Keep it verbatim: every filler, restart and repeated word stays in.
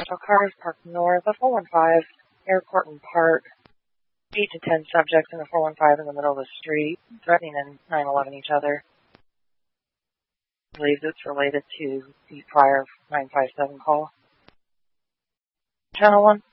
rental cars parked north of four one five, Airport and Park. Eight to ten subjects in the four one five in the middle of the street, threatening and nine eleven each other. I believe it's related to the prior nine five seven call. Channel one.